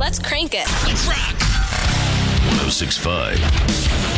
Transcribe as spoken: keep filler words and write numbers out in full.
Let's crank it. Let's rock. one oh six point five